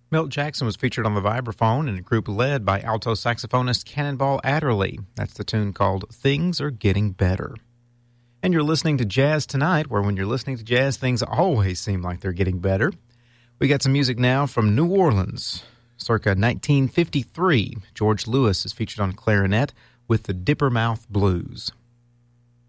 Milt Jackson was featured on the vibraphone in a group led by alto saxophonist Cannonball Adderley. That's the tune called Things Are Getting Better. And you're listening to Jazz Tonight, where when you're listening to jazz, things always seem like they're getting better. We got some music now from New Orleans. Circa 1953, George Lewis is featured on clarinet with the Dippermouth Blues.